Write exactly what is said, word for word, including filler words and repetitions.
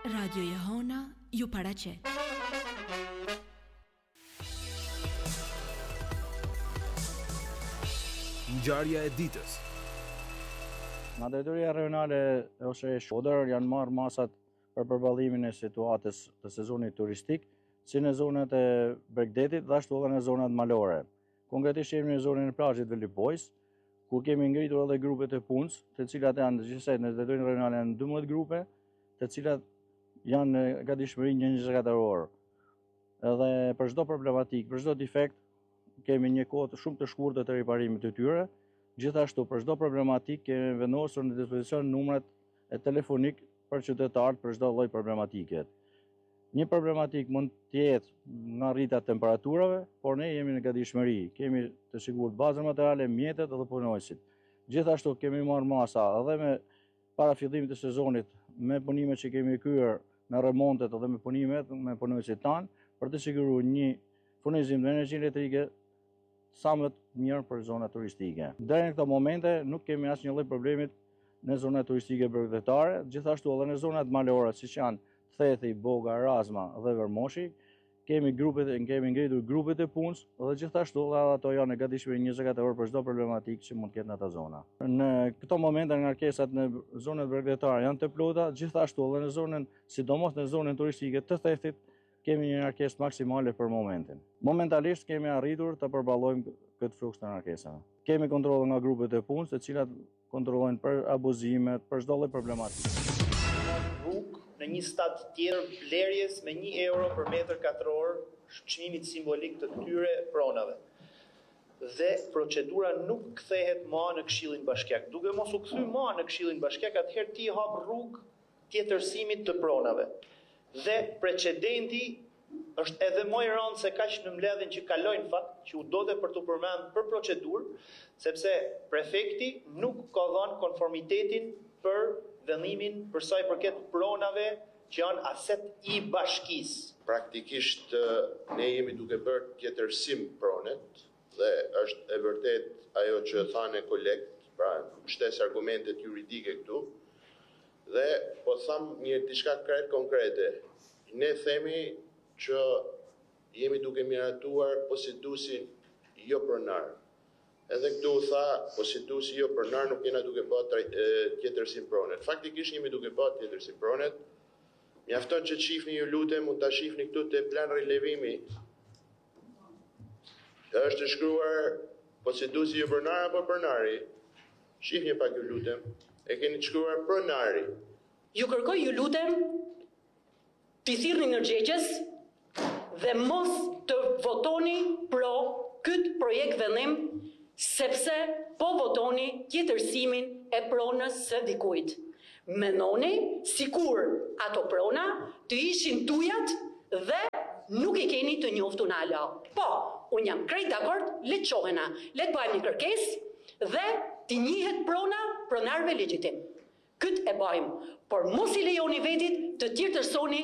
Radio Jehona ju paraqet. Ngjarja e ditës. Nga drejtoria rajonale ose e Shkodër janë marrë masat për përballimin e situatës të sezonit turistik, si në zonat e Bregdetit dhe ashtu edhe në zonat malore. Konkretisht jemi në zonën e plazhit Velipojs, ku kemi ngritur edhe grupet e punës, të cilat janë gjithsej në drejtorinë rajonale janë dymbëdhjetë grupe, të cilat janë gatishmëri njëzet e katër orë. Edhe për çdo problematikë, për çdo defekt, kemi një kohë shumë të shkurtër të riparimit të tyre. Gjithashtu për çdo problematikë kemi vendosur në dispozicion numrat e telefonik për qytetarët për çdo lloj problematike. Një problematik mund të jetë nga rrita e temperaturave, por ne jemi në gatishmëri. Kemi të sigurt bazën materiale, mjetet dhe punojësit. Gjithashtu kemi marrë masa edhe me para fillimit të sezonit me punimet që kemi kryer në remontet edhe me punimet me punojësit tanë për të siguruar një furnizim të energji elektrike sa më të mirë për zonat turistike. Deri në këto momente nuk kemi asnjë lloj problemi në zonat turistike bregdetare, gjithashtu edhe në zonat malore siç janë Thethi, Boga, Razma dhe Vermoshi, kemi grupet, kemi ngritur grupet e punës dhe gjithashtu edhe ato janë në gatishmëri njëzet e katër orë për çdo problematikë që mund të ketë në ato zona. Në këto momente ngarkesat në zonat bregdetare janë të plota, gjithashtu edhe në zonën, sidomos në zonën turistike të Thethit, kemi një ngarkesë maksimale për momentin. Momentalisht kemi arritur të përballojmë këtë fluks të ngarkesave. Kemi kontroll nga grupet e punës, të cilat kontrollojnë për abuzimet, për çdo lloj problematike. Rrugë në një stad tjetër blerjes me një euro për metër katror çmimit simbolik të këtyre pronave. Dhe procedura nuk kthehet më në Këshillin Bashkiak. Duke mos u kthyer më në Këshillin Bashkiak, atëherë ti hap rrugë tjetërsimit të pronave. Dhe precedenti është edhe më i rëndë se kaq në mbledhjen që kalojnë fakt, që u dodhe për të përmendur për procedurë, sepse prefekti nuk ka dhënë konformitetin për vendimin për sa i përket pronave që janë aset i bashkisë. Praktikisht ne jemi duke bërë tjetërsim pronet dhe është e vërtet ajo që thanë kolegët, pra shtes argumentet juridike këtu. Dhe po tham një diçka krejt konkrete. Ne themi që jemi duke miratuar posituesin jo pronar. Edhe këtu u tha, posituesi jo pronar nuk jena duke bërë tjetërsim pronet. Faktikisht jemi duke bërë tjetërsim pronet. Mjafton që shihni ju lutem, mund ta shihni këtu te plan rilevimi. Është shkruar posituesi jo pronar apo pronari. Shihni pak ju lutem. E keni të shkruar pronari. Ju kërkoj ju lutem t'i thirrni ndërgjegjes dhe mos të votoni pro këtë projekt vendim, sepse po votoni tjetërsimin e pronës së dikujt. Menoni sikur ato prona të ishin tujat dhe nuk i keni të njoftur në ala. Po, unë jam krejt dakord, le të qohena, le të bëjmë një kërkesë dhe të njihet prona pronarve legjitim. Këtë e bëjmë, por mos i lejoni vetit të tjetërsoni